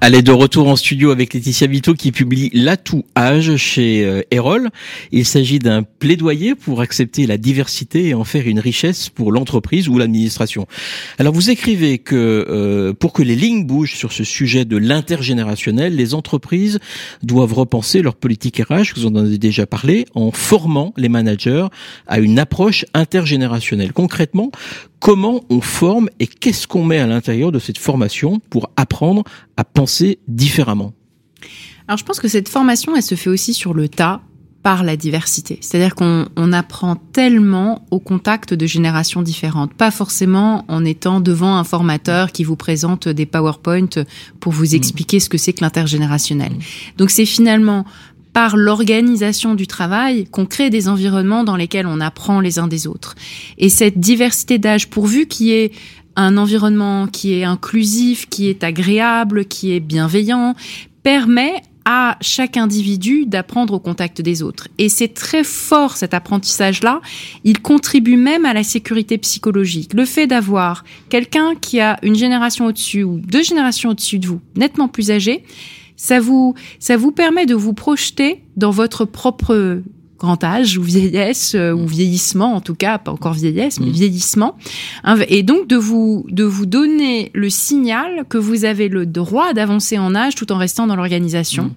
Allez, de retour en studio avec Laetitia Vito qui publie L'atout âge chez Erol. Il s'agit d'un plaidoyer pour accepter la diversité et en faire une richesse pour l'entreprise ou l'administration. Alors vous écrivez que pour que les lignes bougent sur ce sujet de l'intergénérationnel, les entreprises doivent repenser leur politique RH, vous en avez déjà parlé, en formant les managers à une approche intergénérationnelle. Concrètement, comment on forme et qu'est-ce qu'on met à l'intérieur de cette formation pour apprendre à penser différemment? Alors je pense que cette formation, elle se fait aussi sur le tas par la diversité. C'est-à-dire qu'on apprend tellement au contact de générations différentes. Pas forcément en étant devant un formateur qui vous présente des PowerPoint pour vous expliquer ce que c'est que l'intergénérationnel. Donc c'est finalement par l'organisation du travail qu'on crée des environnements dans lesquels on apprend les uns des autres. Et cette diversité d'âge, pourvu qu'il y ait un environnement qui est inclusif, qui est agréable, qui est bienveillant, permet à chaque individu d'apprendre au contact des autres. Et c'est très fort cet apprentissage-là. Il contribue même à la sécurité psychologique. Le fait d'avoir quelqu'un qui a une génération au-dessus ou 2 générations au-dessus de vous, nettement plus âgé, ça vous permet de vous projeter dans votre propre grand âge ou vieillesse ou vieillissement, en tout cas, pas encore vieillesse, mais vieillissement. Et donc de vous donner le signal que vous avez le droit d'avancer en âge tout en restant dans l'organisation.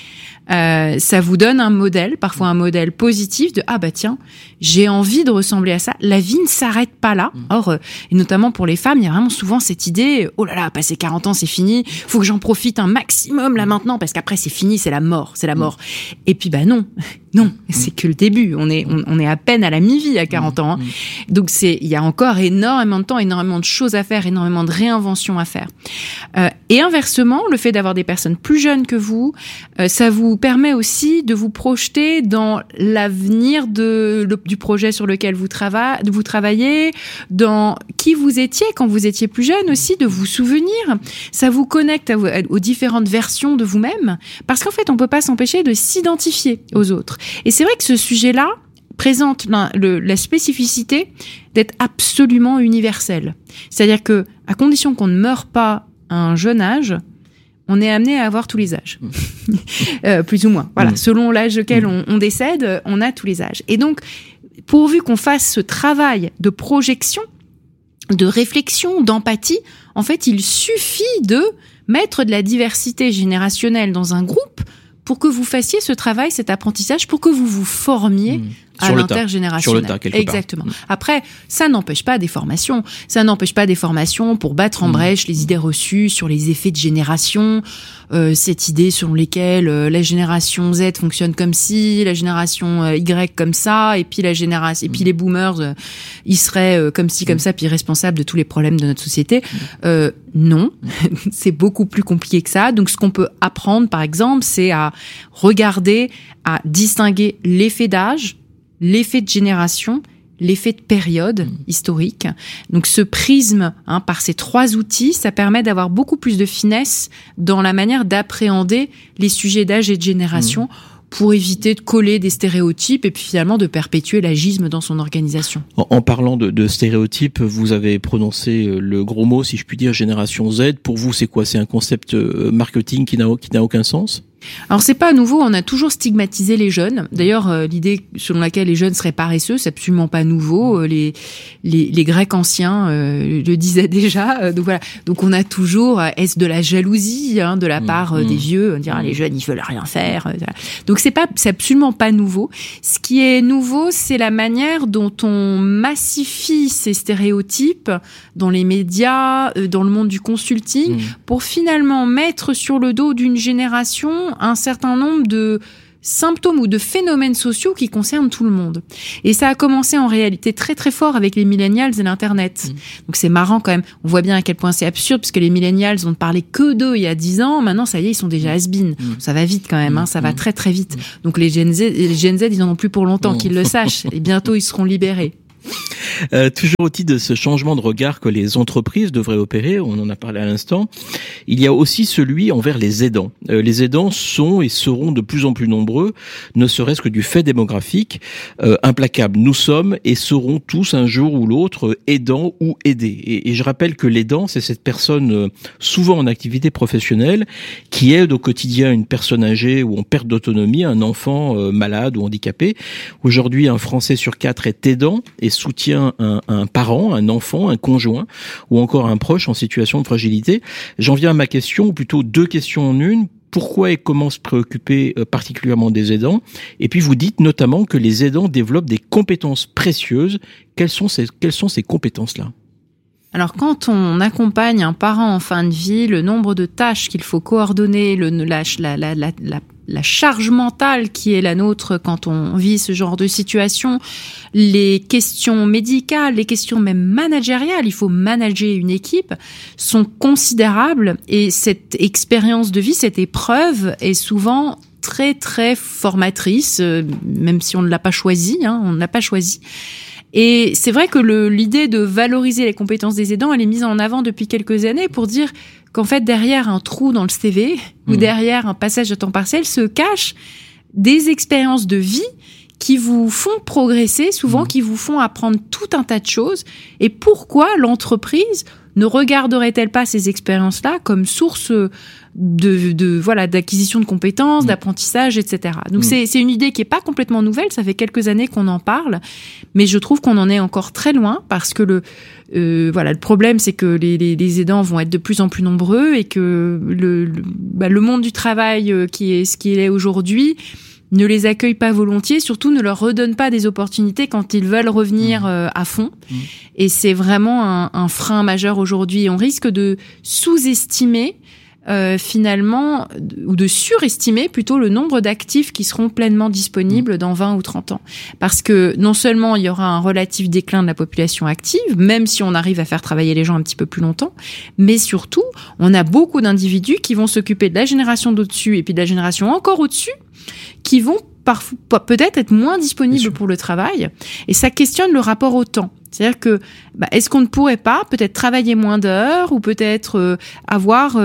Ça vous donne un modèle, parfois un modèle positif de ah bah tiens, j'ai envie de ressembler à ça. La vie ne s'arrête pas là. Or, et notamment pour les femmes, il y a vraiment souvent cette idée oh là là, passer 40 ans, c'est fini. Faut que j'en profite un maximum là maintenant parce qu'après c'est fini, c'est la mort. Et puis bah non, c'est que le début. On est à peine à la mi-vie à 40 ans. Hein. Donc il y a encore énormément de temps, énormément de choses à faire, énormément de réinventions à faire. Et inversement, le fait d'avoir des personnes plus jeunes que vous, ça vous permet aussi de vous projeter dans l'avenir du projet sur lequel vous travaillez, dans qui vous étiez quand vous étiez plus jeune aussi, de vous souvenir. Ça vous connecte aux différentes versions de vous-même, parce qu'en fait, on peut pas s'empêcher de s'identifier aux autres. Et c'est vrai que ce sujet-là présente la spécificité d'être absolument universel. C'est-à-dire que, à condition qu'on ne meure pas à un jeune âge, on est amené à avoir tous les âges. Plus ou moins. Voilà. Selon l'âge auquel on décède, on a tous les âges. Et donc, pourvu qu'on fasse ce travail de projection, de réflexion, d'empathie, en fait, il suffit de mettre de la diversité générationnelle dans un groupe pour que vous fassiez ce travail, cet apprentissage, pour que vous vous formiez à l'intergénérationnel. Sur le tas, quelque part. Exactement. Après, ça n'empêche pas des formations. Ça n'empêche pas des formations pour battre en brèche les idées reçues sur les effets de génération, cette idée selon lesquelles la génération Z fonctionne comme ci, la génération Y comme ça, et puis les boomers, ils seraient comme ci, comme ça, puis responsables de tous les problèmes de notre société. Non, c'est beaucoup plus compliqué que ça. Donc, ce qu'on peut apprendre, par exemple, c'est à regarder, à distinguer l'effet d'âge, l'effet de génération, l'effet de période historique. Donc ce prisme, par ces 3 outils, ça permet d'avoir beaucoup plus de finesse dans la manière d'appréhender les sujets d'âge et de génération pour éviter de coller des stéréotypes et puis finalement de perpétuer l'agisme dans son organisation. En parlant de stéréotypes, vous avez prononcé le gros mot, si je puis dire, génération Z. Pour vous, c'est quoi? C'est un concept marketing qui n'a aucun sens? Alors c'est pas nouveau, on a toujours stigmatisé les jeunes. D'ailleurs, l'idée selon laquelle les jeunes seraient paresseux, c'est absolument pas nouveau. Les Grecs anciens le disaient déjà. Donc voilà. Donc on a toujours est-ce de la jalousie de la part des vieux, dire les jeunes ils veulent rien faire. Donc c'est absolument pas nouveau. Ce qui est nouveau, c'est la manière dont on massifie ces stéréotypes dans les médias, dans le monde du consulting, pour finalement mettre sur le dos d'une génération un certain nombre de symptômes ou de phénomènes sociaux qui concernent tout le monde. Et ça a commencé en réalité très très fort avec les millennials et l'Internet. Donc c'est marrant quand même. On voit bien à quel point c'est absurde parce que les millennials, on ne parlait que d'eux il y a 10 ans. Maintenant, ça y est, ils sont déjà has-been. Ça va vite quand même, ça va très très vite. Donc les Gen Z, ils en ont plus pour longtemps, qu'ils le sachent. Et bientôt, ils seront libérés. Toujours au titre de ce changement de regard que les entreprises devraient opérer, on en a parlé à l'instant, il y a aussi celui envers les aidants. Les aidants sont et seront de plus en plus nombreux, ne serait-ce que du fait démographique implacable. Nous sommes et serons tous un jour ou l'autre aidants ou aidés. Et je rappelle que l'aidant, c'est cette personne souvent en activité professionnelle qui aide au quotidien une personne âgée ou en perte d'autonomie, un enfant malade ou handicapé. Aujourd'hui, un Français sur 4 est aidant et soutient un parent, un enfant, un conjoint ou encore un proche en situation de fragilité. J'en viens à ma question, ou plutôt deux questions en une. Pourquoi et comment se préoccuper particulièrement des aidants? Et puis vous dites notamment que les aidants développent des compétences précieuses. Quelles sont ces compétences-là? Alors, quand on accompagne un parent en fin de vie, le nombre de tâches qu'il faut coordonner, la charge mentale qui est la nôtre quand on vit ce genre de situation, les questions médicales, les questions même managériales, il faut manager une équipe, sont considérables. Et cette expérience de vie, cette épreuve est souvent très, très formatrice, même si on ne l'a pas choisi, on ne l'a pas choisi. Et c'est vrai que l'idée de valoriser les compétences des aidants, elle est mise en avant depuis quelques années pour dire qu'en fait, derrière un trou dans le CV ou derrière un passage à temps partiel se cachent des expériences de vie qui vous font progresser, souvent qui vous font apprendre tout un tas de choses. Et pourquoi l'entreprise ne regarderait-elle pas ces expériences-là comme source d'acquisition de compétences, d'apprentissage, etc. Donc c'est une idée qui est pas complètement nouvelle, ça fait quelques années qu'on en parle, mais je trouve qu'on en est encore très loin parce que le problème c'est que les aidants vont être de plus en plus nombreux et que le monde du travail qui est ce qu'il est aujourd'hui ne les accueille pas volontiers, surtout ne leur redonne pas des opportunités quand ils veulent revenir à fond. Et c'est vraiment un frein majeur aujourd'hui. On risque de sous-estimer finalement, ou de surestimer plutôt le nombre d'actifs qui seront pleinement disponibles dans 20 ou 30 ans. Parce que non seulement il y aura un relatif déclin de la population active, même si on arrive à faire travailler les gens un petit peu plus longtemps, mais surtout, on a beaucoup d'individus qui vont s'occuper de la génération d'au-dessus et puis de la génération encore au-dessus, qui vont parfois peut-être être moins disponibles pour le travail. Et ça questionne le rapport au temps. C'est-à-dire que, est-ce qu'on ne pourrait pas peut-être travailler moins d'heures ou peut-être avoir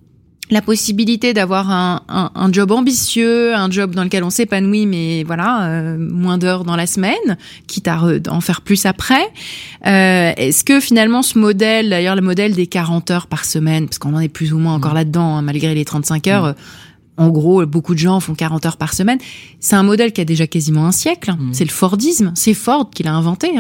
la possibilité d'avoir un job ambitieux, un job dans lequel on s'épanouit, mais voilà, moins d'heures dans la semaine, quitte à en faire plus après. Est-ce que finalement ce modèle, d'ailleurs le modèle des 40 heures par semaine, parce qu'on en est plus ou moins encore là-dedans, malgré les 35 heures, en gros, beaucoup de gens font 40 heures par semaine. C'est un modèle qui a déjà quasiment un siècle. C'est le Fordisme. C'est Ford qui l'a inventé.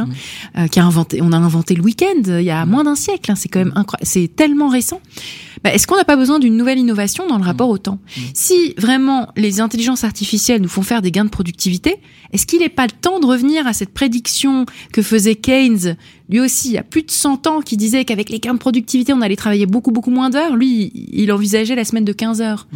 On a inventé le week-end il y a moins d'un siècle. C'est quand même incroyable. C'est tellement récent. Est-ce qu'on n'a pas besoin d'une nouvelle innovation dans le rapport au temps? Si vraiment les intelligences artificielles nous font faire des gains de productivité, est-ce qu'il n'est pas le temps de revenir à cette prédiction que faisait Keynes, lui aussi, il y a plus de 100 ans, qui disait qu'avec les gains de productivité, on allait travailler beaucoup, beaucoup moins d'heures? Lui, il envisageait la semaine de 15 heures.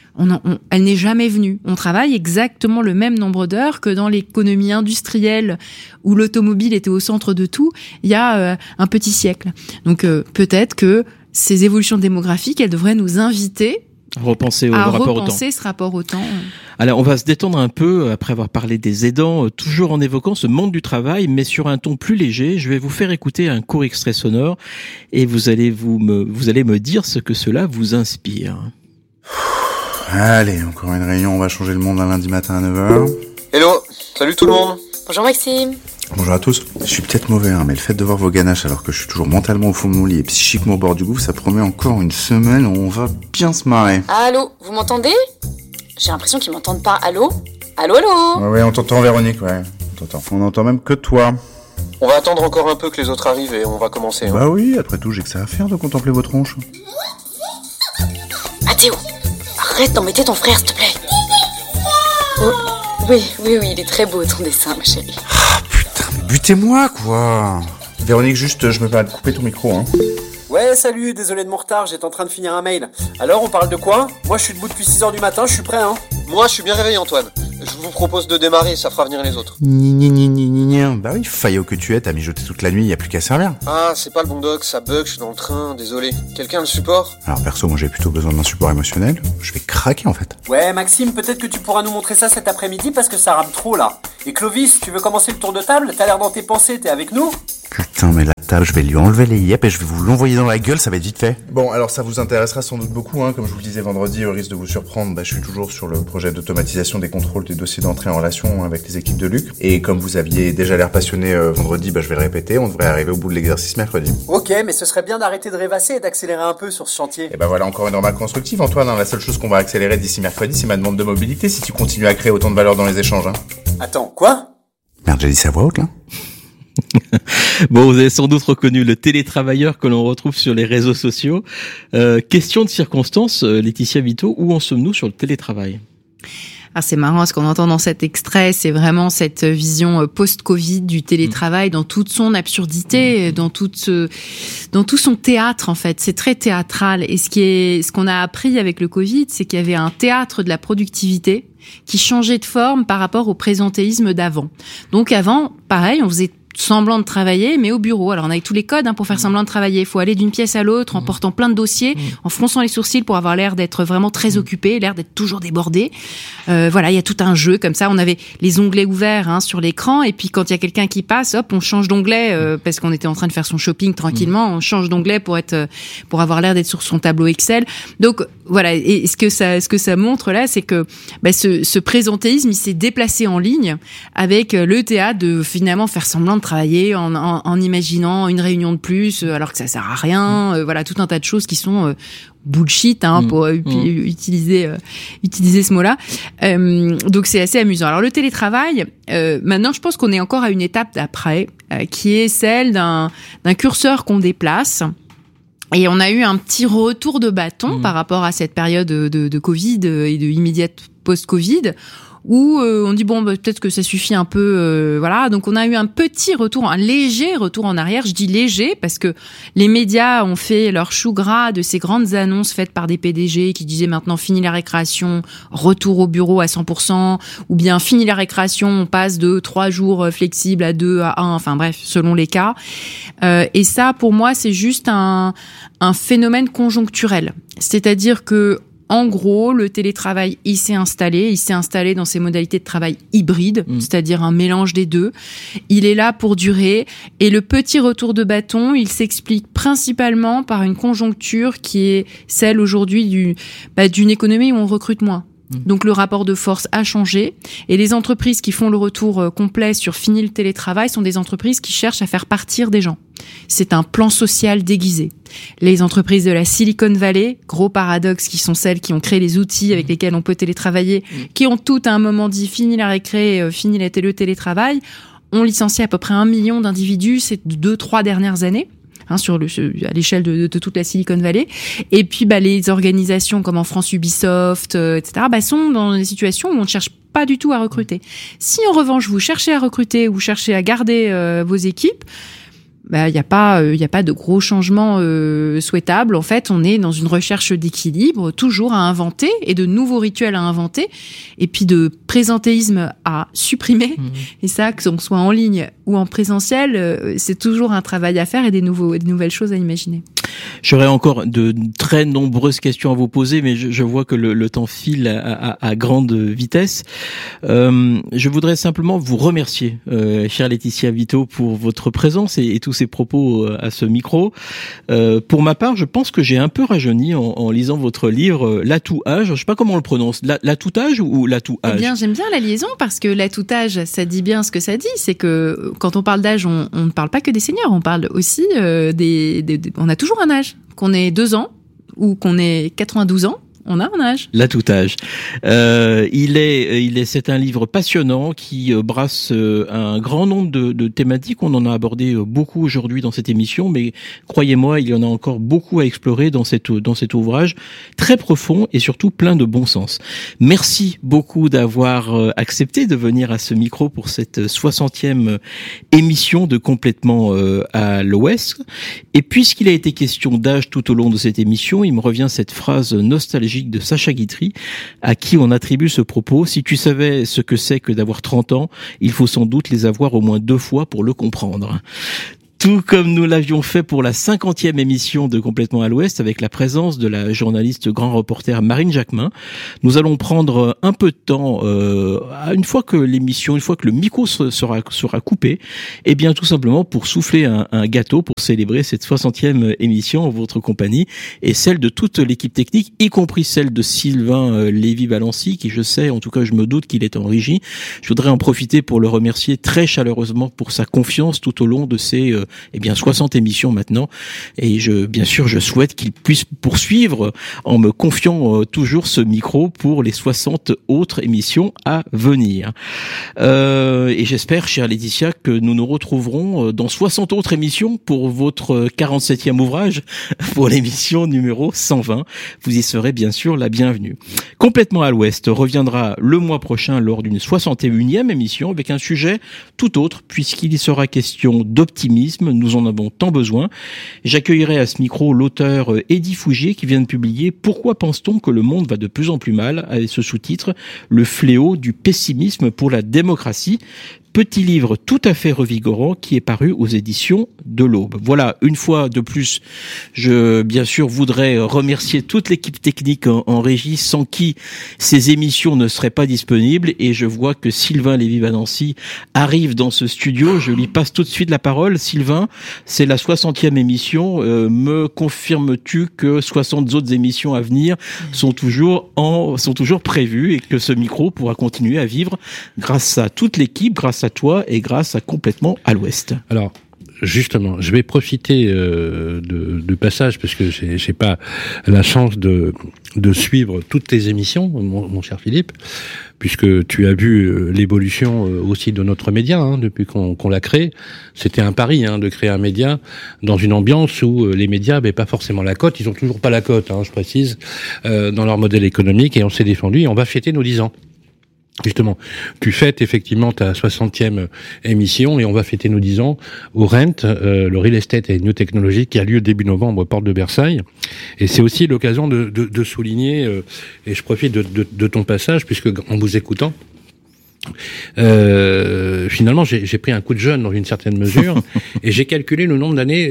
Elle n'est jamais venue. On travaille exactement le même nombre d'heures que dans l'économie industrielle où l'automobile était au centre de tout il y a un petit siècle. Donc peut-être que ces évolutions démographiques, elles devraient nous inviter à repenser ce rapport au temps. Alors, on va se détendre un peu après avoir parlé des aidants, toujours en évoquant ce monde du travail, mais sur un ton plus léger. Je vais vous faire écouter un court extrait sonore et vous allez me dire ce que cela vous inspire. Allez, encore une réunion, on va changer le monde un lundi matin à 9h. Hello, salut tout le monde. Bonjour Maxime. Bonjour à tous. Je suis peut-être mauvais, mais le fait de voir vos ganaches alors que je suis toujours mentalement au fond de mon lit et psychiquement au bord du gouffre, ça promet encore une semaine où on va bien se marrer. Allô, vous m'entendez? J'ai l'impression qu'ils m'entendent pas. Allô? Allô? Ouais, on t'entend Véronique, ouais. On n'entend même que toi. On va attendre encore un peu que les autres arrivent et on va commencer. Bah oui, après tout, j'ai que ça à faire de contempler vos tronches. Mathéo, arrête d'embêter ton frère, s'il te plaît. Oh, oui, il est très beau ton dessin, ma chérie. Ah putain, mais butez-moi, quoi. Véronique, juste, je me permets de couper ton micro, Ouais, salut, désolé de mon retard, j'étais en train de finir un mail. Alors, on parle de quoi? Moi, je suis debout depuis 6h du matin, je suis prêt, Moi, je suis bien réveillé, Antoine. Je vous propose de démarrer, ça fera venir les autres. Bah oui, Fayot que tu es, t'as mijoté toute la nuit, y a plus qu'à servir. Ah, c'est pas le bon doc, ça bug, je suis dans le train, désolé. Quelqu'un le support ? Alors perso, moi j'ai plutôt besoin d'un support émotionnel. Je vais craquer en fait. Ouais, Maxime, peut-être que tu pourras nous montrer ça cet après-midi parce que ça rame trop là. Et Clovis, tu veux commencer le tour de table ? T'as l'air dans tes pensées, t'es avec nous ? Putain, mais la table, je vais lui enlever les yep et je vais vous l'envoyer dans la gueule, ça va être vite fait. Bon, alors ça vous intéressera sans doute beaucoup, comme je vous le disais vendredi, au risque de vous surprendre, je suis toujours sur le projet d'automatisation des contrôles des dossiers d'entrée en relation avec les équipes de Luc. Et comme vous aviez déjà l'air passionné vendredi, je vais le répéter, on devrait arriver au bout de l'exercice mercredi. Ok, mais ce serait bien d'arrêter de rêvasser et d'accélérer un peu sur ce chantier. Et voilà encore une remarque constructive, Antoine, la seule chose qu'on va accélérer d'ici mercredi, c'est ma demande de mobilité si tu continues à créer autant de valeur dans les échanges. Attends, quoi ? Merde, j'ai dit ça à voix haute là. Bon, vous avez sans doute reconnu le télétravailleur que l'on retrouve sur les réseaux sociaux. Question de circonstance, Laetitia Vito, où en sommes-nous sur le télétravail ? Ah, c'est marrant, ce qu'on entend dans cet extrait, c'est vraiment cette vision post-Covid du télétravail dans toute son absurdité, dans tout son théâtre, en fait. C'est très théâtral. Et ce qu'on a appris avec le Covid, c'est qu'il y avait un théâtre de la productivité qui changeait de forme par rapport au présentéisme d'avant. Donc avant, pareil, on faisait semblant de travailler, mais au bureau. Alors, on avait tous les codes pour faire semblant de travailler. Il faut aller d'une pièce à l'autre en portant plein de dossiers, en fronçant les sourcils pour avoir l'air d'être vraiment très occupé, l'air d'être toujours débordé. Voilà, il y a tout un jeu comme ça. On avait les onglets ouverts sur l'écran, et puis quand il y a quelqu'un qui passe, hop, on change d'onglet parce qu'on était en train de faire son shopping tranquillement. On change d'onglet pour avoir l'air d'être sur son tableau Excel. Donc voilà. Et ce que ça montre là, c'est que ce présentéisme, il s'est déplacé en ligne avec le théâtre de finalement faire semblant de travailler en imaginant une réunion de plus alors que ça sert à rien. Voilà, tout un tas de choses qui sont bullshit pour utiliser ce mot-là. Donc c'est assez amusant. Alors le télétravail, maintenant je pense qu'on est encore à une étape d'après qui est celle d'un curseur qu'on déplace. Et on a eu un petit retour de bâton par rapport à cette période de Covid et de immédiate post-Covid, où on dit peut-être que ça suffit un peu, voilà. Donc on a eu un petit retour, un léger retour en arrière. Je dis léger parce que les médias ont fait leur chou gras de ces grandes annonces faites par des PDG qui disaient maintenant fini la récréation, retour au bureau à 100%, ou bien fini la récréation, on passe de 3 jours flexibles à 2 à 1, enfin bref, selon les cas. Et ça, pour moi, c'est juste un phénomène conjoncturel. C'est-à-dire que en gros, le télétravail, il s'est installé dans ses modalités de travail hybrides, c'est-à-dire un mélange des deux. Il est là pour durer. Et le petit retour de bâton, il s'explique principalement par une conjoncture qui est celle aujourd'hui d'une économie où on recrute moins. Donc le rapport de force a changé et les entreprises qui font le retour complet sur fini le télétravail sont des entreprises qui cherchent à faire partir des gens. C'est un plan social déguisé. Les entreprises de la Silicon Valley, gros paradoxe, qui sont celles qui ont créé les outils avec lesquels on peut télétravailler, qui ont toutes à un moment dit fini la récré, fini le télétravail, ont licencié à peu près 1 million d'individus ces 2-3 dernières années. À l'échelle de toute la Silicon Valley. Et puis, les organisations comme en France Ubisoft, etc., sont dans des situations où on ne cherche pas du tout à recruter. Si, en revanche, vous cherchez à recruter ou cherchez à garder vos équipes, il y a pas de gros changements souhaitables. En fait, on est dans une recherche d'équilibre, toujours à inventer et de nouveaux rituels à inventer, et puis de présentéisme à supprimer. Et ça, que l'on soit en ligne ou en présentiel, c'est toujours un travail à faire et des nouvelles choses à imaginer. J'aurais encore de très nombreuses questions à vous poser, mais je vois que le temps file à grande vitesse. Je voudrais simplement vous remercier, chère Laetitia Vito, pour votre présence et tous ces propos à ce micro. Pour ma part, je pense que j'ai un peu rajeuni en lisant votre livre L'atouage. Je sais pas comment on le prononce. L'atoutage ou l'atouage? Eh bien, j'aime bien la liaison parce que l'atoutage, ça dit bien ce que ça dit. C'est que quand on parle d'âge, on ne parle pas que des seniors. On parle aussi on a toujours un âge. Qu'on ait 2 ans ou qu'on ait 92 ans, on a un âge. L'atoutage. C'est un livre passionnant qui brasse un grand nombre de thématiques. On en a abordé beaucoup aujourd'hui dans cette émission, mais croyez-moi, il y en a encore beaucoup à explorer dans cet ouvrage très profond et surtout plein de bon sens. Merci beaucoup d'avoir accepté de venir à ce micro pour cette 60e émission de Complètement à l'Ouest. Et puisqu'il a été question d'âge tout au long de cette émission, il me revient cette phrase nostalgique pédagogique de Sacha Guitry, à qui on attribue ce propos. Si tu savais ce que c'est que d'avoir 30 ans, il faut sans doute les avoir au moins 2 fois pour le comprendre. Tout comme nous l'avions fait pour la 50e émission de Complètement à l'Ouest avec la présence de la journaliste grand reporter Marine Jacquemin. Nous allons prendre un peu de temps, une fois que le micro sera coupé, et bien tout simplement pour souffler un gâteau pour célébrer cette 60e émission en votre compagnie et celle de toute l'équipe technique, y compris celle de Sylvain Lévy-Valency, qui je sais, en tout cas je me doute qu'il est en régie. Je voudrais en profiter pour le remercier très chaleureusement pour sa confiance tout au long de ces 60 émissions maintenant, et bien sûr je souhaite qu'il puisse poursuivre en me confiant toujours ce micro pour les 60 autres émissions à venir. Et j'espère, chère Laetitia, que nous nous retrouverons dans 60 autres émissions pour votre 47e ouvrage, pour l'émission numéro 120. Vous y serez bien sûr la bienvenue. Complètement à l'Ouest reviendra le mois prochain lors d'une 61e émission avec un sujet tout autre, puisqu'il y sera question d'optimisme. Nous en avons tant besoin. J'accueillerai à ce micro l'auteur Eddy Fougier qui vient de publier « Pourquoi pense-t-on que le monde va de plus en plus mal ?» avec ce sous-titre « Le fléau du pessimisme pour la démocratie ». Petit livre tout à fait revigorant qui est paru aux éditions de l'Aube. Voilà, une fois de plus, je bien sûr voudrais remercier toute l'équipe technique en régie sans qui ces émissions ne seraient pas disponibles, et je vois que Sylvain Lévy-Valency arrive dans ce studio. Je lui passe tout de suite la parole. Sylvain, c'est la 60e émission. Me confirmes-tu que 60 autres émissions à venir sont toujours prévues et que ce micro pourra continuer à vivre grâce à toute l'équipe, grâce à toi et grâce à Complètement à l'Ouest? Alors, justement, je vais profiter de passage parce que j'ai pas la chance de suivre toutes tes émissions, mon cher Philippe, puisque tu as vu l'évolution aussi de notre média depuis qu'on l'a créé. C'était un pari de créer un média dans une ambiance où les médias n'avaient pas forcément la cote. Ils ont toujours pas la cote, je précise, dans leur modèle économique, et on s'est défendu et on va fêter nos 10 ans. Justement, tu fêtes effectivement ta 60e émission et on va fêter nos 10 ans au RENT, le Real Estate et New Technology, qui a lieu début novembre, porte de Versailles. Et c'est aussi l'occasion de souligner, et je profite de ton passage, puisque en vous écoutant, finalement j'ai pris un coup de jeune dans une certaine mesure et j'ai calculé le nombre d'années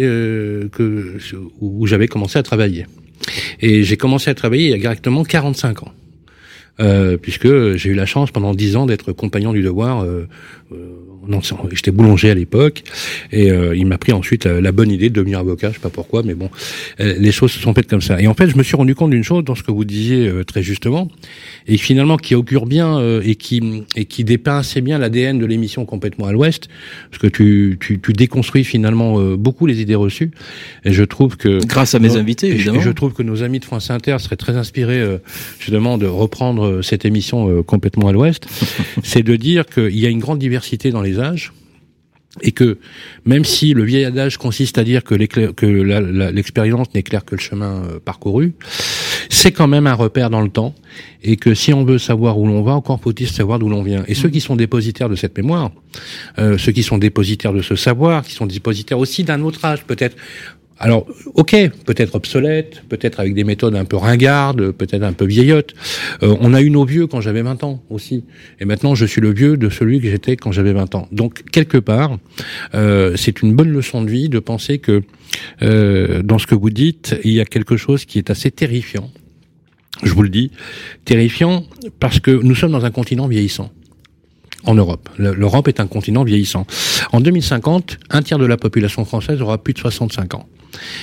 où j'avais commencé à travailler. Et j'ai commencé à travailler il y a exactement 45 ans. Puisque j'ai eu la chance pendant 10 ans d'être compagnon du devoir. J'étais boulanger à l'époque, et il m'a pris ensuite la bonne idée de devenir avocat. Je sais pas pourquoi, mais bon, les choses se sont faites comme ça. Et en fait, je me suis rendu compte d'une chose dans ce que vous disiez très justement, et finalement qui augure bien et qui dépeint assez bien l'ADN de l'émission Complètement à l'Ouest, parce que tu déconstruis finalement beaucoup les idées reçues. Et je trouve que grâce à mes invités, évidemment, je trouve que nos amis de France Inter seraient très inspirés justement de reprendre cette émission Complètement à l'Ouest. C'est de dire qu'il y a une grande diversité dans les âges, et que même si le vieil adage consiste à dire que l'expérience n'éclaire que le chemin parcouru, c'est quand même un repère dans le temps, et que si on veut savoir où l'on va, encore faut-il savoir d'où l'on vient. Et ceux qui sont dépositaires de cette mémoire, ceux qui sont dépositaires de ce savoir, qui sont dépositaires aussi d'un autre âge peut-être, alors, ok, peut-être obsolète, peut-être avec des méthodes un peu ringardes, peut-être un peu vieillottes. On a eu nos vieux quand j'avais 20 ans aussi. Et maintenant, je suis le vieux de celui que j'étais quand j'avais 20 ans. Donc, quelque part, c'est une bonne leçon de vie de penser que dans ce que vous dites, il y a quelque chose qui est assez terrifiant. Je vous le dis, terrifiant parce que nous sommes dans un continent vieillissant. En Europe. L'Europe est un continent vieillissant. En 2050, un tiers de la population française aura plus de 65 ans.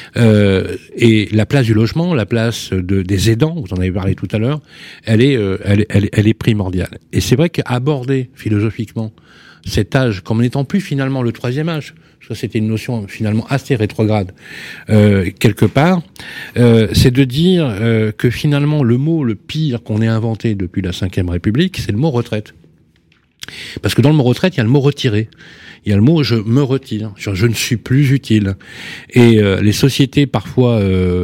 Et la place du logement, la place des aidants, vous en avez parlé tout à l'heure, elle est primordiale. Et c'est vrai qu'aborder philosophiquement cet âge comme n'étant plus finalement le troisième âge, parce que c'était une notion finalement assez rétrograde quelque part, c'est de dire que finalement le mot le pire qu'on ait inventé depuis la Ve République, c'est le mot retraite. Parce que dans le mot retraite, il y a le mot retiré. Il y a le mot je me retire, je ne suis plus utile. Et les sociétés parfois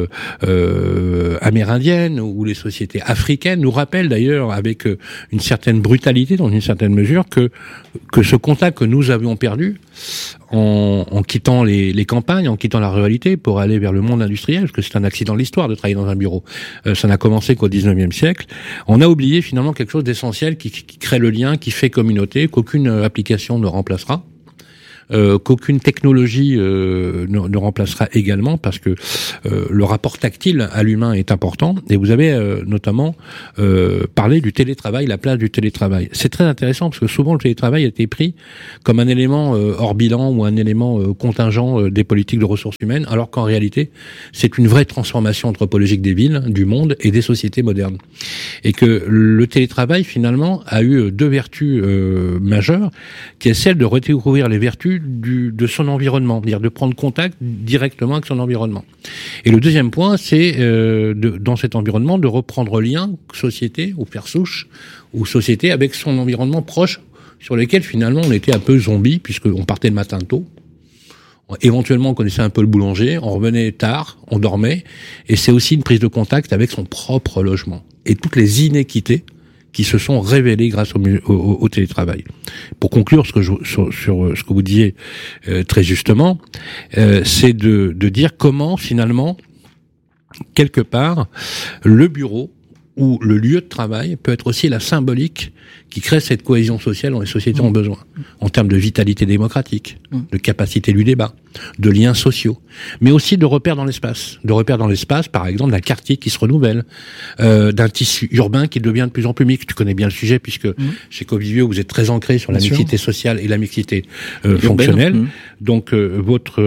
amérindiennes ou les sociétés africaines nous rappellent d'ailleurs avec une certaine brutalité, dans une certaine mesure, que ce contact que nous avions perdu en quittant les campagnes, en quittant la ruralité pour aller vers le monde industriel, parce que c'est un accident de l'histoire de travailler dans un bureau. Ça n'a commencé qu'au 19e siècle. On a oublié finalement quelque chose d'essentiel qui crée le lien, qui fait communauté, qu'aucune application ne remplacera. Qu'aucune technologie ne remplacera également, parce que le rapport tactile à l'humain est important. Et vous avez notamment parlé du télétravail, la place du télétravail. C'est très intéressant parce que souvent le télétravail a été pris comme un élément hors bilan ou un élément contingent des politiques de ressources humaines, alors qu'en réalité c'est une vraie transformation anthropologique des villes, du monde et des sociétés modernes. Et que le télétravail finalement a eu deux vertus majeures, qui est celle de redécouvrir les vertus de son environnement, c'est-à-dire de prendre contact directement avec son environnement. Et le deuxième point, c'est dans cet environnement de reprendre lien, société ou père souche, ou société avec son environnement proche, sur lequel finalement on était un peu zombie, puisqu'on partait le matin tôt. Éventuellement, on connaissait un peu le boulanger, on revenait tard, on dormait, et c'est aussi une prise de contact avec son propre logement. Et toutes les inéquités qui se sont révélées grâce au télétravail. Pour conclure sur ce que vous disiez très justement, c'est de dire comment finalement, quelque part, le bureau ou le lieu de travail peut être aussi la symbolique qui crée cette cohésion sociale dont les sociétés ont besoin, en termes de vitalité démocratique, de capacité du débat, de liens sociaux, mais aussi de repères dans l'espace. De repères dans l'espace, par exemple, d'un quartier qui se renouvelle, d'un tissu urbain qui devient de plus en plus mixte. Tu connais bien le sujet, puisque chez Covivio, vous êtes très ancré sur la mixité sociale et la mixité fonctionnelle. Donc, votre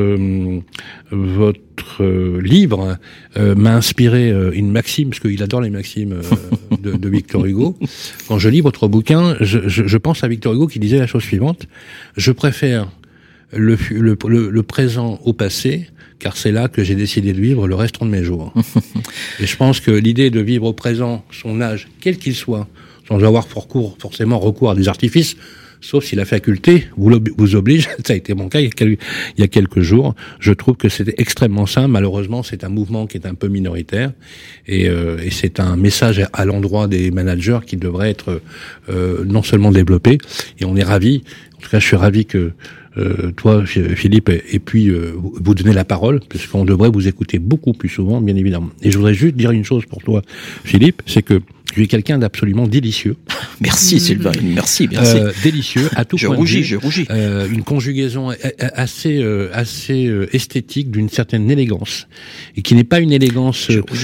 livre m'a inspiré une maxime, parce qu'il adore les maximes de Victor Hugo. Quand je lis votre bouquin, je pense à Victor Hugo qui disait la chose suivante: je préfère le présent au passé, car c'est là que j'ai décidé de vivre le restant de mes jours. Et je pense que l'idée de vivre au présent son âge, quel qu'il soit, sans avoir forcément recours à des artifices, sauf si la faculté vous oblige, ça a été mon cas il y a quelques jours, je trouve que c'était extrêmement simple. Malheureusement, c'est un mouvement qui est un peu minoritaire, et c'est un message à l'endroit des managers qui devrait être non seulement développé, et on est ravis, en tout cas je suis ravi que toi, Philippe, et puis vous donner la parole, puisqu'on devrait vous écouter beaucoup plus souvent, bien évidemment. Et je voudrais juste dire une chose pour toi, Philippe, c'est que tu es quelqu'un d'absolument délicieux. Merci Sylvain, merci. Délicieux à tout point de vue. Je rougis. Une conjugaison assez esthétique, d'une certaine élégance, et qui n'est pas une élégance,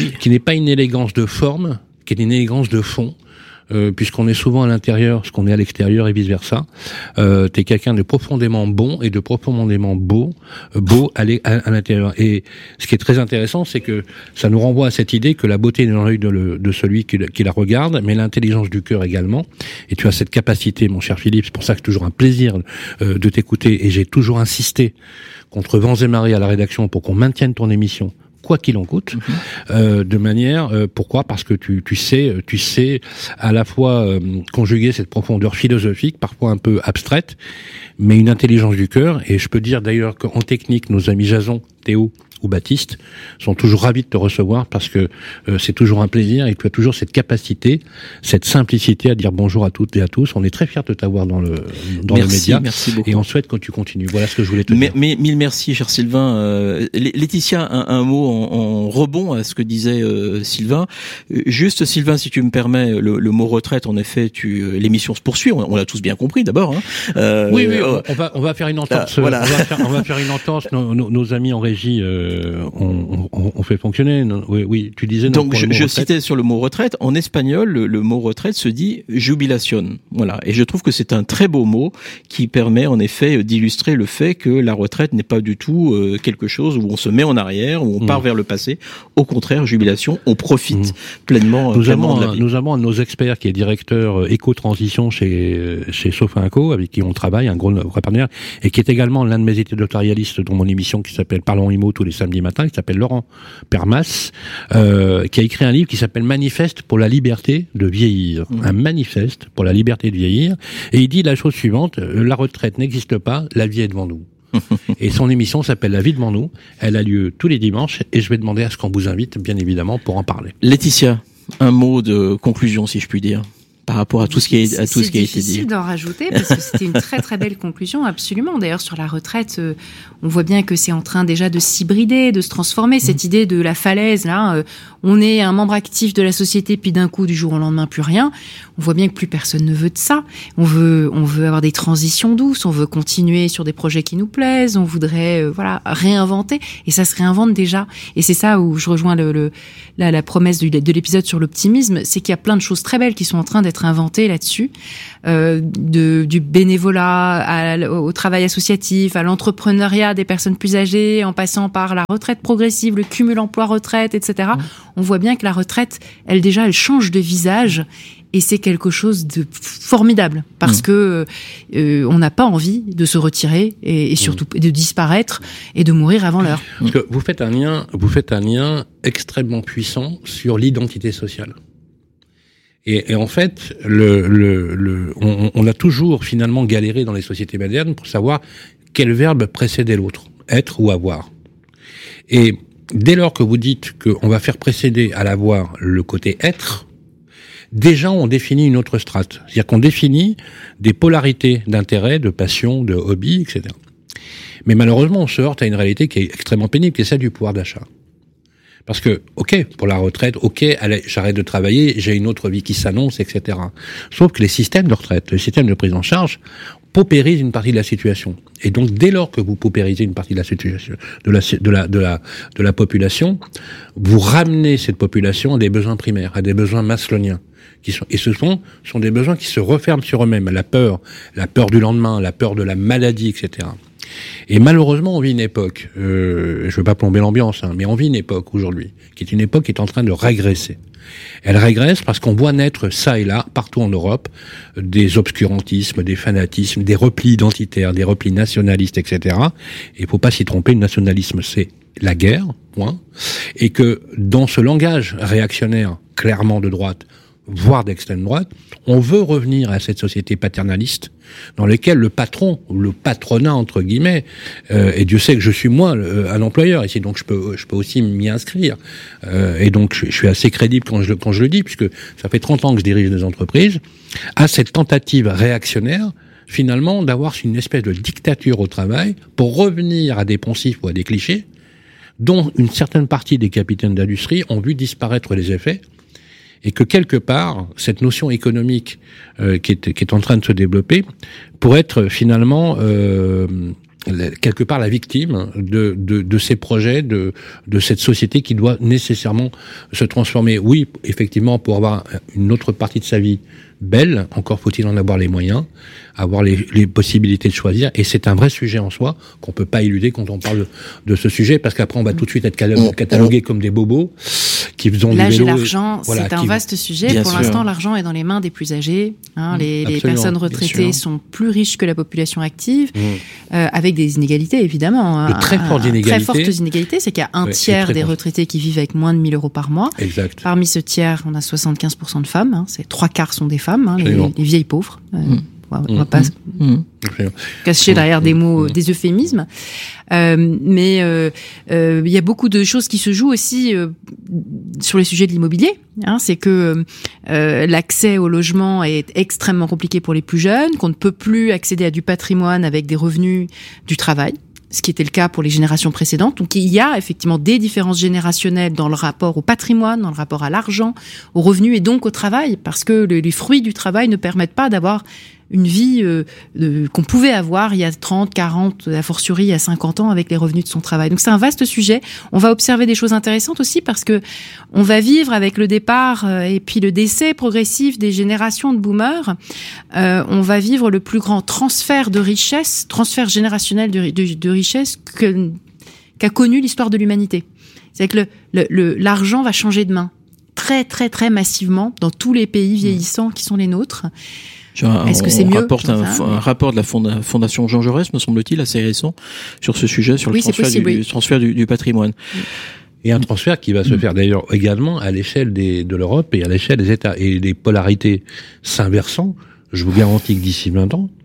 de forme, qui est une élégance de fond. Puisqu'on est souvent à l'intérieur, ce qu'on est à l'extérieur et vice versa. T'es quelqu'un de profondément bon et de profondément beau à l'intérieur. Et ce qui est très intéressant, c'est que ça nous renvoie à cette idée que la beauté est dans l'œil de celui qui la regarde, mais l'intelligence du cœur également. Et tu as cette capacité, mon cher Philippe, c'est pour ça que c'est toujours un plaisir de t'écouter, et j'ai toujours insisté contre vents et marées à la rédaction pour qu'on maintienne ton émission, quoi qu'il en coûte, de manière, pourquoi? Parce que tu sais à la fois conjuguer cette profondeur philosophique, parfois un peu abstraite, mais une intelligence du cœur. Et je peux dire d'ailleurs qu'en technique, nos amis Jason, Théo ou Baptiste sont toujours ravis de te recevoir, parce que c'est toujours un plaisir, et tu as toujours cette capacité, cette simplicité à dire bonjour à toutes et à tous. On est très fiers de t'avoir dans le média. Merci beaucoup. Et on souhaite que tu continues. Voilà ce que je voulais te dire. Mais mille merci, cher Sylvain. Laetitia, un mot en rebond à ce que disait Sylvain. Juste, Sylvain, si tu me permets, le mot retraite, en effet, l'émission se poursuit. On l'a tous bien compris, d'abord. Hein. Oui, on va faire une entorse. Voilà. On va faire une entorse. Nos amis en régie on fait fonctionner. Oui, tu disais. Donc je citais sur le mot retraite. En espagnol, le mot retraite se dit jubilación. Voilà. Et je trouve que c'est un très beau mot qui permet en effet d'illustrer le fait que la retraite n'est pas du tout quelque chose où on se met en arrière, où on part vers le passé. Au contraire, jubilation, on profite pleinement de la vie. Nous avons un de nos experts qui est directeur éco-transition chez Sofinco, avec qui on travaille, un gros partenaire, et qui est également l'un de mes éditorialistes dans mon émission qui s'appelle Parlons IMO tous les samedis matins, qui s'appelle Laurent Permas, qui a écrit un livre qui s'appelle Manifeste pour la liberté de vieillir. Un manifeste pour la liberté de vieillir. Et il dit la chose suivante: la retraite n'existe pas, la vie est devant nous. Et son émission s'appelle La vie devant nous. Elle a lieu tous les dimanches, et je vais demander à ce qu'on vous invite, bien évidemment, pour en parler. Laetitia, un mot de conclusion, si je puis dire, par rapport à tout ce qui a été dit. C'est difficile d'en rajouter parce que c'était une très très belle conclusion, absolument. D'ailleurs, sur la retraite, on voit bien que c'est en train déjà de s'hybrider, de se transformer. Cette idée de la falaise, là, on est un membre actif de la société, puis d'un coup, du jour au lendemain, plus rien. On voit bien que plus personne ne veut de ça. On veut avoir des transitions douces, on veut continuer sur des projets qui nous plaisent, on voudrait réinventer, et ça se réinvente déjà. Et c'est ça où je rejoins la promesse de l'épisode sur l'optimisme, c'est qu'il y a plein de choses très belles qui sont en train d'être inventées là-dessus, du bénévolat au travail associatif, à l'entrepreneuriat des personnes plus âgées, en passant par la retraite progressive, le cumul emploi-retraite, etc. On voit bien que la retraite, elle change de visage. Et c'est quelque chose de formidable parce que on n'a pas envie de se retirer et surtout de disparaître et de mourir avant l'heure. Parce que vous faites un lien extrêmement puissant sur l'identité sociale. Et en fait, on a toujours finalement galéré dans les sociétés modernes pour savoir quel verbe précédait l'autre, être ou avoir. Et dès lors que vous dites qu'on va faire précéder à l'avoir le côté être, déjà, on définit une autre strate. C'est-à-dire qu'on définit des polarités d'intérêt, de passion, de hobby, etc. Mais malheureusement, on se heurte à une réalité qui est extrêmement pénible, qui est celle du pouvoir d'achat. Parce que, pour la retraite, allez, j'arrête de travailler, j'ai une autre vie qui s'annonce, etc. Sauf que les systèmes de retraite, les systèmes de prise en charge, paupérisent une partie de la situation. Et donc, dès lors que vous paupérisez une partie de la situation, de la population, vous ramenez cette population à des besoins primaires, à des besoins masloniens. Et ce sont des besoins qui se referment sur eux-mêmes. La peur du lendemain, la peur de la maladie, etc. Et malheureusement, on vit une époque, je veux pas plomber l'ambiance, mais on vit une époque aujourd'hui, qui est une époque qui est en train de régresser. Elle régresse parce qu'on voit naître ça et là, partout en Europe, des obscurantismes, des fanatismes, des replis identitaires, des replis nationalistes, etc. Et il faut pas s'y tromper, le nationalisme, c'est la guerre, point. Et que dans ce langage réactionnaire, clairement de droite, voire d'extrême droite, on veut revenir à cette société paternaliste dans laquelle le patron, ou le patronat entre guillemets, et Dieu sait que je suis moi un employeur ici, donc je peux aussi m'y inscrire, et donc je suis assez crédible quand je le dis, puisque ça fait 30 ans que je dirige des entreprises, à cette tentative réactionnaire, finalement, d'avoir une espèce de dictature au travail pour revenir à des poncifs ou à des clichés dont une certaine partie des capitaines d'industrie ont vu disparaître les effets. Et que quelque part, cette notion économique qui est en train de se développer pourrait être finalement quelque part la victime de ces projets, de cette société qui doit nécessairement se transformer. Oui, effectivement, pour avoir une autre partie de sa vie belle, encore faut-il en avoir les moyens, avoir les possibilités de choisir, et c'est un vrai sujet en soi qu'on peut pas éluder quand on parle de ce sujet, parce qu'après on va tout de suite être catalogués comme des bobos qui faisont du vélo. L'âge et l'argent, c'est un vaste sujet. Pour l'instant, l'argent est dans les mains des plus âgés. Les personnes retraitées sont plus riches que la population active, avec des inégalités évidemment. De très fortes inégalités. Très fortes inégalités, c'est qu'il y a un tiers des retraités qui vivent avec moins de 1 000 € par mois. Exact. Parmi ce tiers, on a 75% de femmes. C'est 3/4 sont des femmes, les vieilles pauvres. On va pas cacher derrière des mots, des euphémismes. Mais il y a beaucoup de choses qui se jouent aussi sur les sujets de l'immobilier. C'est que l'accès au logement est extrêmement compliqué pour les plus jeunes, qu'on ne peut plus accéder à du patrimoine avec des revenus du travail, ce qui était le cas pour les générations précédentes. Donc il y a effectivement des différences générationnelles dans le rapport au patrimoine, dans le rapport à l'argent, aux revenus et donc au travail, parce que les fruits du travail ne permettent pas d'avoir une vie qu'on pouvait avoir il y a 30, 40, a fortiori il y a 50 ans avec les revenus de son travail. Donc c'est un vaste sujet. On va observer des choses intéressantes aussi parce que on va vivre avec le départ et puis le décès progressif des générations de boomers. On va vivre le plus grand transfert de richesse, transfert générationnel de richesse qu'a connu l'histoire de l'humanité. C'est-à-dire que l'argent va changer de main très très très massivement dans tous les pays vieillissants qui sont les nôtres. Est-ce que c'est mieux ? Un rapport de la Fondation Jean Jaurès, me semble-t-il, assez récent sur ce sujet, sur le transfert du patrimoine. Et un transfert qui va se faire d'ailleurs également à l'échelle de l'Europe et à l'échelle des États. Et les polarités s'inversant, je vous garantis que d'ici 20 ans,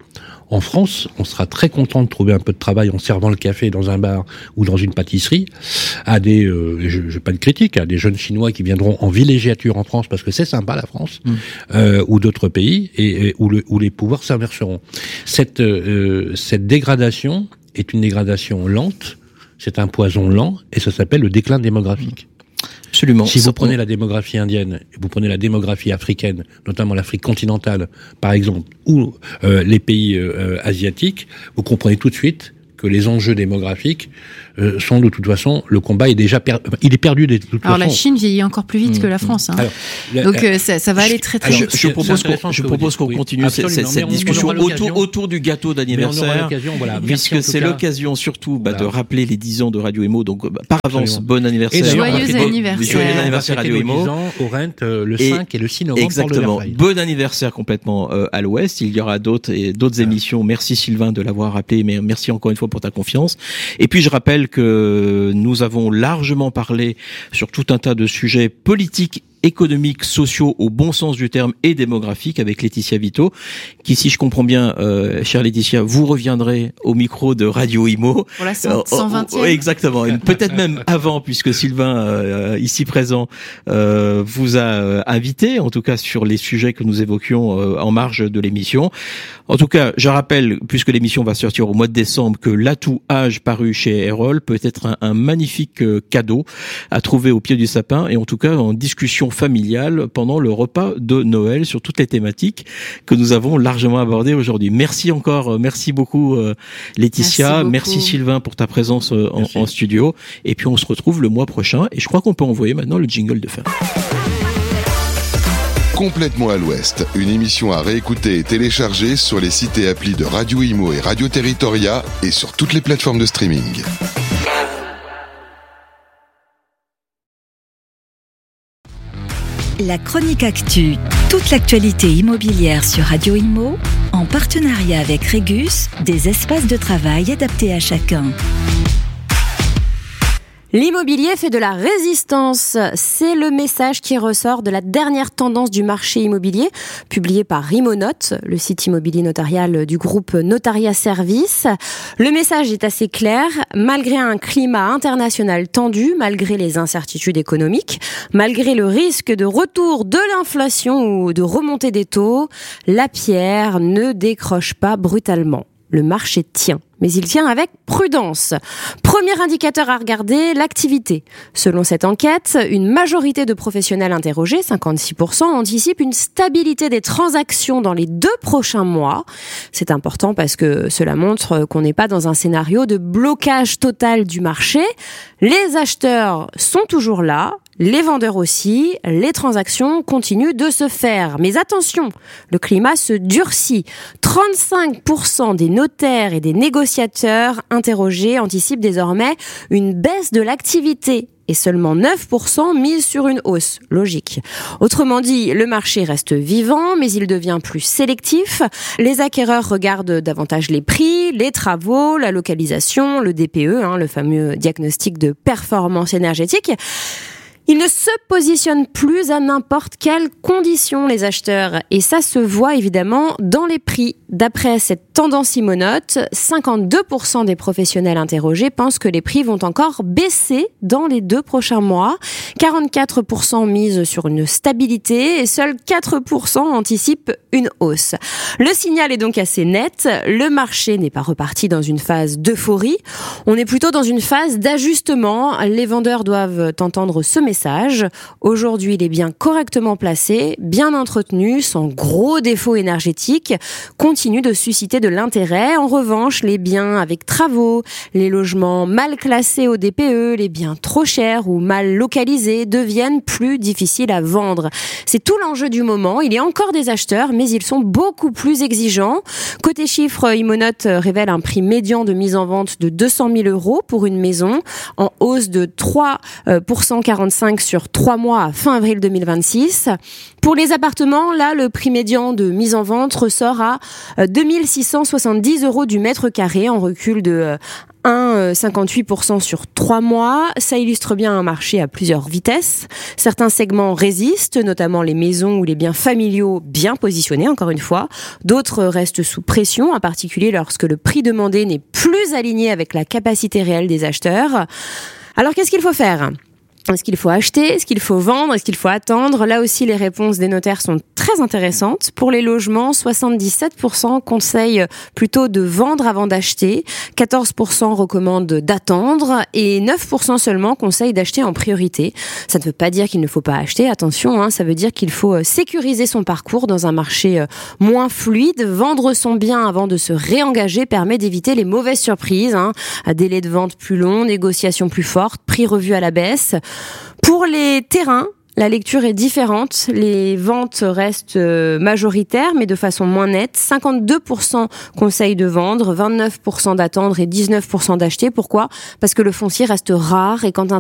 En France, on sera très content de trouver un peu de travail en servant le café dans un bar ou dans une pâtisserie à des, je pas de critique, à des jeunes Chinois qui viendront en villégiature en France parce que c'est sympa la France, ou d'autres pays et où les pouvoirs s'inverseront. Cette dégradation est une dégradation lente, c'est un poison lent et ça s'appelle le déclin démographique. Absolument. Si vous prenez la démographie indienne, vous prenez la démographie africaine, notamment l'Afrique continentale, par exemple, ou les pays asiatiques, vous comprenez tout de suite que les enjeux démographiques sont de toute façon, le combat est déjà il est perdu de toute façon. Alors la Chine vieillit encore plus vite que la France. Hein. Alors, donc ça va aller très très vite. Je propose qu'on continue cette discussion autour du gâteau d'anniversaire, puisque c'est l'occasion surtout de rappeler les 10 ans de Radio Imo. Donc par avance, bon anniversaire. Joyeux anniversaire Radio Imo. Au Rent le 5 et le 6 novembre. Exactement. Bon anniversaire complètement à l'Ouest. Il y aura d'autres émissions. Merci Sylvain de l'avoir rappelé, mais merci encore une fois pour ta confiance. Et puis je rappelle que nous avons largement parlé sur tout un tas de sujets politiques, économiques, sociaux au bon sens du terme et démographiques avec Laetitia Vito, qui, si je comprends bien, chère Laetitia, vous reviendrez au micro de Radio Imo. Pour la 120e. Exactement. Peut-être même avant, puisque Sylvain, ici présent, vous a invité, en tout cas sur les sujets que nous évoquions en marge de l'émission. En tout cas, je rappelle, puisque l'émission va sortir au mois de décembre, que l'atout âge paru chez Erol peut être un magnifique cadeau à trouver au pied du sapin et en tout cas en discussion familiale pendant le repas de Noël sur toutes les thématiques que nous avons largement abordées aujourd'hui. Merci beaucoup Laetitia, merci Sylvain pour ta présence en studio et puis on se retrouve le mois prochain et je crois qu'on peut envoyer maintenant le jingle de fin. Complètement à l'Ouest, une émission à réécouter et télécharger sur les sites et applis de Radio Imo et Radio Territoria et sur toutes les plateformes de streaming. La chronique actu, toute l'actualité immobilière sur Radio Imo, en partenariat avec Régus, des espaces de travail adaptés à chacun. L'immobilier fait de la résistance. C'est le message qui ressort de la dernière tendance du marché immobilier, publié par Rimonote, le site immobilier notarial du groupe Notaria Service. Le message est assez clair. Malgré un climat international tendu, malgré les incertitudes économiques, malgré le risque de retour de l'inflation ou de remontée des taux, la pierre ne décroche pas brutalement. Le marché tient, mais il tient avec prudence. Premier indicateur à regarder, l'activité. Selon cette enquête, une majorité de professionnels interrogés, 56%, anticipent une stabilité des transactions dans les 2 prochains mois. C'est important parce que cela montre qu'on n'est pas dans un scénario de blocage total du marché. Les acheteurs sont toujours là. Les vendeurs aussi, les transactions continuent de se faire. Mais attention, le climat se durcit. 35% des notaires et des négociateurs interrogés anticipent désormais une baisse de l'activité. Et seulement 9% misent sur une hausse. Logique. Autrement dit, le marché reste vivant, mais il devient plus sélectif. Les acquéreurs regardent davantage les prix, les travaux, la localisation, le DPE, le fameux diagnostic de performance énergétique. Ils ne se positionnent plus à n'importe quelles conditions, les acheteurs. Et ça se voit évidemment dans les prix. D'après cette tendance Imonote, 52% des professionnels interrogés pensent que les prix vont encore baisser dans les 2 prochains mois. 44% misent sur une stabilité et seuls 4% anticipent une hausse. Le signal est donc assez net. Le marché n'est pas reparti dans une phase d'euphorie. On est plutôt dans une phase d'ajustement. Les vendeurs doivent entendre ce message. Aujourd'hui, les biens correctement placés, bien entretenus, sans gros défauts énergétiques, continuent de susciter de l'intérêt. En revanche, les biens avec travaux, les logements mal classés au DPE, les biens trop chers ou mal localisés deviennent plus difficiles à vendre. C'est tout l'enjeu du moment. Il y a encore des acheteurs, mais ils sont beaucoup plus exigeants. Côté chiffres, Imonote révèle un prix médian de mise en vente de 200 000 € pour une maison, en hausse de 3,45% sur 3 mois à fin avril 2026. Pour les appartements, là, le prix médian de mise en vente ressort à 2 670 € du mètre carré, en recul de 58% sur 3 mois. Ça illustre bien un marché à plusieurs vitesses. Certains segments résistent, notamment les maisons ou les biens familiaux bien positionnés, encore une fois. D'autres restent sous pression, en particulier lorsque le prix demandé n'est plus aligné avec la capacité réelle des acheteurs. Alors, qu'est-ce qu'il faut faire ? Est-ce qu'il faut acheter ? Est-ce qu'il faut vendre ? Est-ce qu'il faut attendre ? Là aussi, les réponses des notaires sont très intéressantes. Pour les logements, 77% conseillent plutôt de vendre avant d'acheter, 14% recommandent d'attendre et 9% seulement conseillent d'acheter en priorité. Ça ne veut pas dire qu'il ne faut pas acheter, attention, ça veut dire qu'il faut sécuriser son parcours dans un marché moins fluide. Vendre son bien avant de se réengager permet d'éviter les mauvaises surprises, délai de vente plus long, négociation plus forte, prix revu à la baisse. Pour les terrains, la lecture est différente. Les ventes restent majoritaires, mais de façon moins nette. 52% conseillent de vendre, 29% d'attendre et 19% d'acheter. Pourquoi ? Parce que le foncier reste rare et quand un